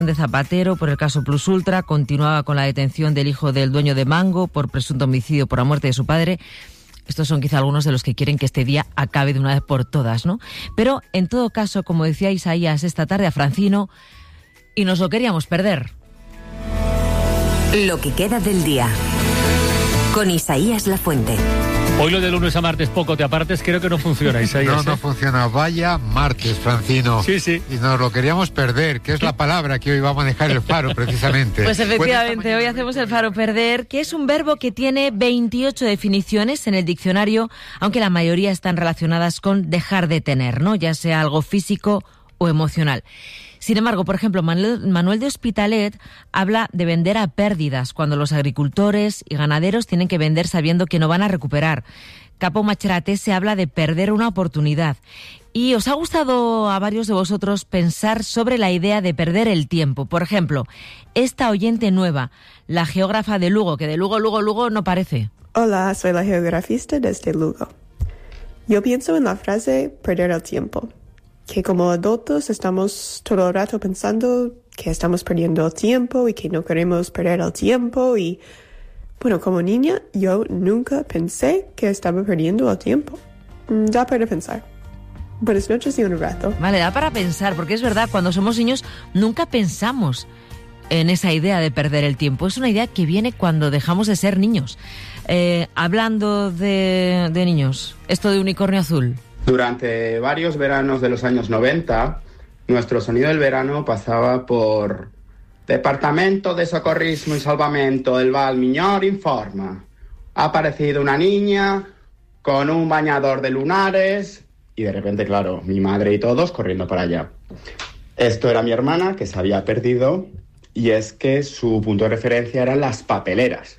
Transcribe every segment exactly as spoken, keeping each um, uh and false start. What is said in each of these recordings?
de Zapatero por el caso Plus Ultra, continuaba con la detención del hijo del dueño de Mango por presunto homicidio por la muerte de su padre. Estos son quizá algunos de los que quieren que este día acabe de una vez por todas, ¿no? Pero, en todo caso, como decía Isaías esta tarde a Francino, y nos lo queríamos perder. Lo que queda del día, con Isaías Lafuente. Hoy lo de lunes a martes, poco te apartes, creo que no funciona, Isaías. No, no ¿eh? funciona. Vaya martes, Francino. Sí, sí. Y nos lo queríamos perder, que es la palabra que hoy va a manejar el Faro, precisamente. Pues efectivamente, hoy hacemos el Faro perder, que es un verbo que tiene veintiocho definiciones en el diccionario, aunque la mayoría están relacionadas con dejar de tener, ¿no? Ya sea algo físico o emocional. Sin embargo, por ejemplo, Manuel, Manuel de Hospitalet habla de vender a pérdidas, cuando los agricultores y ganaderos tienen que vender sabiendo que no van a recuperar. Capo Macherate se habla de perder una oportunidad. Y os ha gustado a varios de vosotros pensar sobre la idea de perder el tiempo. Por ejemplo, esta oyente nueva, la geógrafa de Lugo, que de Lugo, Lugo, Lugo no parece. Hola, soy la geografista desde Lugo. Yo pienso en la frase perder el tiempo. Que como adultos estamos todo el rato pensando que estamos perdiendo el tiempo y que no queremos perder el tiempo y, bueno, como niña yo nunca pensé que estaba perdiendo el tiempo. Da para pensar. Buenas noches y un rato. Vale, da para pensar, porque es verdad, cuando somos niños nunca pensamos en esa idea de perder el tiempo. Es una idea que viene cuando dejamos de ser niños. Eh, hablando de, de niños, esto de Unicornio Azul. Durante varios veranos de los años noventa, nuestro sonido del verano pasaba por Departamento de Socorrismo y Salvamento del Val Miñor informa. Ha aparecido una niña con un bañador de lunares y de repente, claro, mi madre y todos corriendo para allá. Esto era mi hermana que se había perdido y es que su punto de referencia eran las papeleras.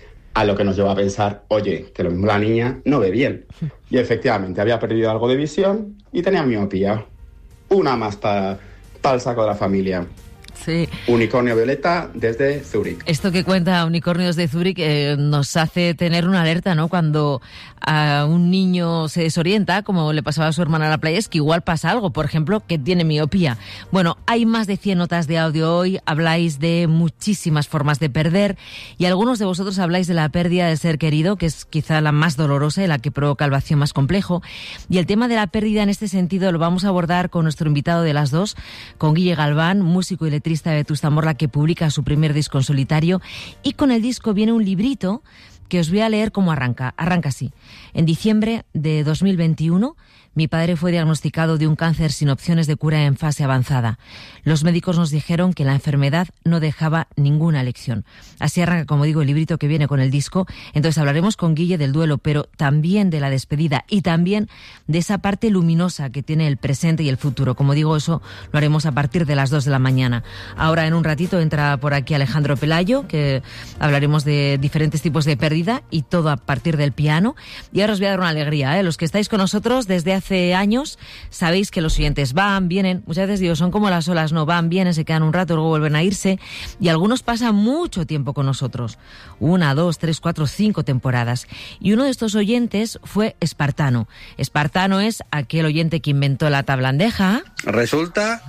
A lo que nos llevó a pensar, oye, que lo mismo la niña no ve bien. Y efectivamente, había perdido algo de visión y tenía miopía. Una más para pa el saco de la familia. Sí. Unicornio Violeta desde Zúrich. Esto que cuenta Unicornios de Zúrich eh, nos hace tener una alerta, ¿no? Cuando a un niño se desorienta, como le pasaba a su hermana a la playa, es que igual pasa algo, por ejemplo, que tiene miopía. Bueno, hay más de cien notas de audio hoy, habláis de muchísimas formas de perder y algunos de vosotros habláis de la pérdida de ser querido, que es quizá la más dolorosa y la que provoca el vacío más complejo. Y el tema de la pérdida en este sentido lo vamos a abordar con nuestro invitado de las dos, con Guille Galván, músico y letrista de Vetusta Morla, que publica su primer disco en solitario, y con el disco viene un librito que os voy a leer cómo arranca. Arranca así. En diciembre de dos mil veintiuno, mi padre fue diagnosticado de un cáncer sin opciones de cura en fase avanzada. Los médicos nos dijeron que la enfermedad no dejaba ninguna elección. Así arranca, como digo, el librito que viene con el disco. Entonces hablaremos con Guille del duelo, pero también de la despedida y también de esa parte luminosa que tiene el presente y el futuro. Como digo, eso lo haremos a partir de las dos de la mañana. Ahora, en un ratito, entra por aquí Alejandro Pelayo, que hablaremos de diferentes tipos de pérdida y todo a partir del piano. Y ahora os voy a dar una alegría, ¿eh? Los que estáis con nosotros desde hace años, sabéis que los oyentes van, vienen, muchas veces digo, son como las olas, no, van, vienen, se quedan un rato, luego vuelven a irse, y algunos pasan mucho tiempo con nosotros, una, dos, tres, cuatro, cinco temporadas. Y uno de estos oyentes fue Espartano. Espartano es aquel oyente que inventó la tablandeja. Resulta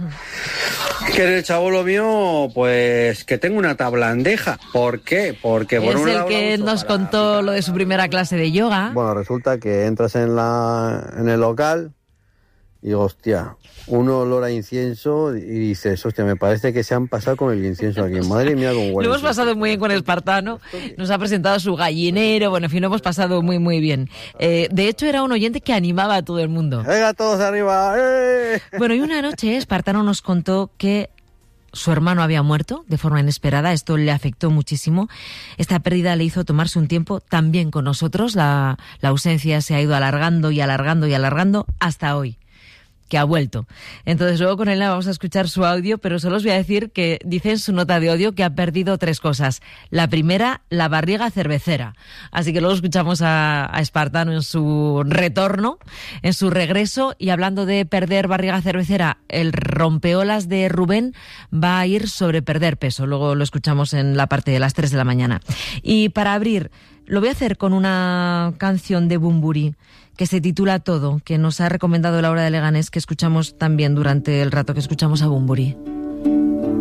que en el chabolo mío, pues que tengo una tablandeja. ¿Por qué? Porque por es un el lado que nos contó lo de su primera clase de yoga. Bueno, resulta que entras en la en el local y digo, hostia, un olor a incienso y dices, hostia, me parece que se han pasado con el incienso aquí. Madre mía, cómo huele. Lo hemos pasado muy bien con Espartano, nos ha presentado su gallinero, bueno, en fin, lo hemos pasado muy, muy bien. Eh, de hecho, era un oyente que animaba a todo el mundo. ¡Venga, todos arriba! ¡Eh! Bueno, y una noche Espartano nos contó que su hermano había muerto de forma inesperada, esto le afectó muchísimo. Esta pérdida le hizo tomarse un tiempo también con nosotros, la, la ausencia se ha ido alargando y alargando y alargando hasta hoy, que ha vuelto. Entonces luego con él vamos a escuchar su audio, pero solo os voy a decir que dice en su nota de audio que ha perdido tres cosas. La primera, la barriga cervecera. Así que luego escuchamos a, a Espartano en su retorno, en su regreso, y hablando de perder barriga cervecera, el rompeolas de Rubén va a ir sobre perder peso. Luego lo escuchamos en la parte de las tres de la mañana. Y para abrir, lo voy a hacer con una canción de Bumburi que se titula Todo, que nos ha recomendado Laura de Leganés, que escuchamos también durante el rato que escuchamos a Bumburi.